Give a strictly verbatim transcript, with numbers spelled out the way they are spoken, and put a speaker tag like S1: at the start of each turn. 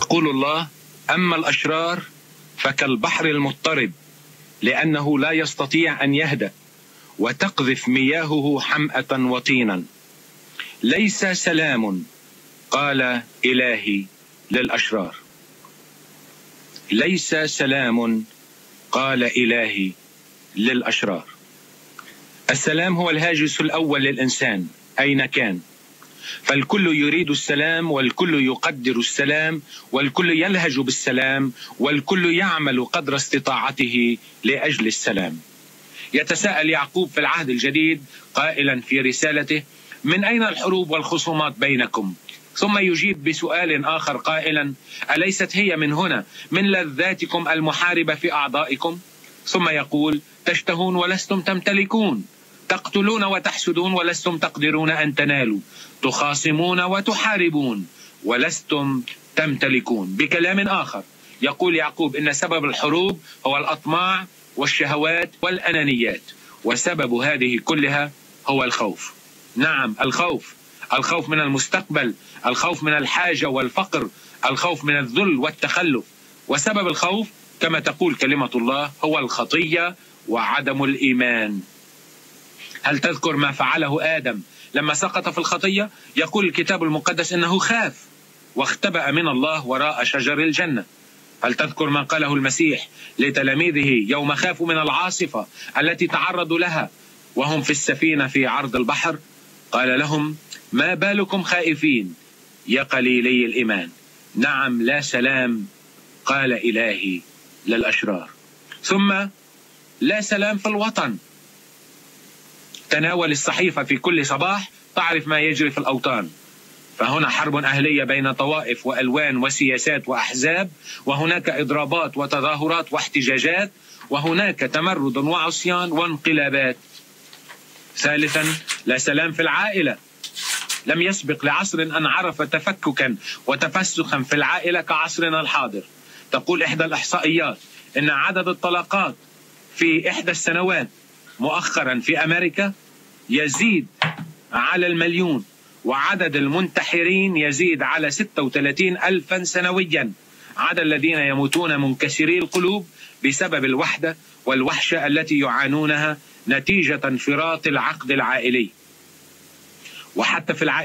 S1: يقول الله: أما الأشرار فكالبحر المضطرب لأنه لا يستطيع أن يهدأ وتقذف مياهه حمأة وطينا. ليس سلام، قال إلهي، للأشرار. ليس سلام، قال إلهي، للأشرار. السلام هو الهاجس الأول للإنسان أين كان، فالكل يريد السلام، والكل يقدر السلام، والكل يلهج بالسلام، والكل يعمل قدر استطاعته لأجل السلام. يتساءل يعقوب في العهد الجديد قائلا في رسالته: من أين الحروب والخصومات بينكم؟ ثم يجيب بسؤال آخر قائلا: أليست هي من هنا، من لذاتكم المحاربة في أعضائكم؟ ثم يقول: تشتهون ولستم تمتلكون، تقتلون وتحسدون ولستم تقدرون أن تنالوا، تخاصمون وتحاربون ولستم تمتلكون. بكلام آخر يقول يعقوب إن سبب الحروب هو الأطماع والشهوات والأنانيات، وسبب هذه كلها هو الخوف. نعم، الخوف، الخوف من المستقبل، الخوف من الحاجة والفقر، الخوف من الذل والتخلف. وسبب الخوف كما تقول كلمة الله هو الخطية وعدم الإيمان. هل تذكر ما فعله آدم لما سقط في الخطية؟ يقول الكتاب المقدس إنه خاف واختبأ من الله وراء شجر الجنة. هل تذكر ما قاله المسيح لتلاميذه يوم خافوا من العاصفة التي تعرضوا لها وهم في السفينة في عرض البحر؟ قال لهم: ما بالكم خائفين يا قليلي الإيمان؟ نعم، لا سلام، قال إلهي، للأشرار. ثم لا سلام في الوطن. تناول الصحيفة في كل صباح تعرف ما يجري في الأوطان. فهنا حرب أهلية بين طوائف وألوان وسياسات وأحزاب، وهناك إضرابات وتظاهرات واحتجاجات، وهناك تمرد وعصيان وانقلابات. ثالثا، لا سلام في العائلة. لم يسبق لعصر أن عرف تفككا وتفسخا في العائلة كعصرنا الحاضر. تقول إحدى الإحصائيات إن عدد الطلاقات في إحدى السنوات مؤخرا في أمريكا يزيد على المليون، وعدد المنتحرين يزيد على ستة وثلاثين ألفا سنويا. عدد الذين يموتون منكسري القلوب بسبب الوحدة والوحشة التي يعانونها نتيجة انفراط العقد العائلي. وحتى في العائلة